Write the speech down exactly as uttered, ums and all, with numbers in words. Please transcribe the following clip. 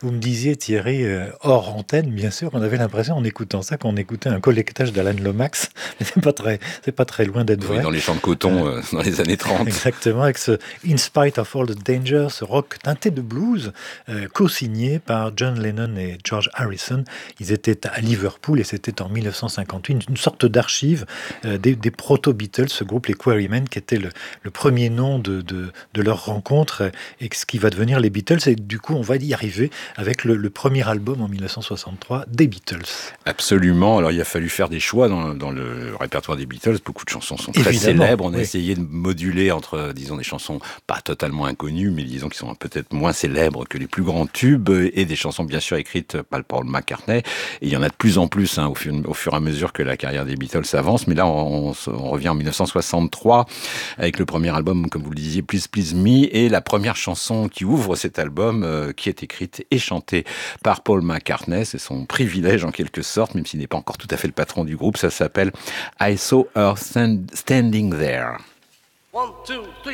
Vous me disiez, Thierry, euh, hors antenne, bien sûr, on avait l'impression en écoutant ça qu'on écoutait un collectage d'Alan Lomax, mais c'est pas très, c'est pas très loin d'être Oui, vrai. dans les champs de Euh, coton euh, dans les années trente. Exactement, avec ce In Spite of All the Danger, ce rock teinté de blues, euh, co-signé par John Lennon et George Harrison. Ils étaient à Liverpool et c'était en mille neuf cent cinquante-huit, une sorte d'archive euh, des, des proto-Beatles, ce groupe, les Quarrymen, qui était le, le premier nom de, de, de leur rencontre euh, et ce qui va devenir les Beatles. Et du coup, on va y arriver avec le, le premier album en mille neuf cent soixante-trois des Beatles. Absolument. Alors, il a fallu faire des choix dans, dans le répertoire des Beatles. Beaucoup de chansons sont très Évidemment, célèbres. On a oui. essayé de moduler entre, disons, des chansons pas totalement inconnues, mais disons qui sont peut-être moins célèbres que les plus grands tubes, et des chansons bien sûr écrites par Paul McCartney. Et il y en a de plus en plus hein, au, fur, au fur et à mesure que la carrière des Beatles avance. Mais là, on, on, on revient en mille neuf cent soixante-trois avec le premier album, comme vous le disiez, Please Please Me, et la première chanson qui ouvre cet album, euh, qui est écrite et chantée par Paul McCartney. C'est son privilège en quelque sorte, même s'il n'est pas encore tout à fait le patron du groupe. Ça s'appelle I Saw Her stand- Standing There. One, two, three.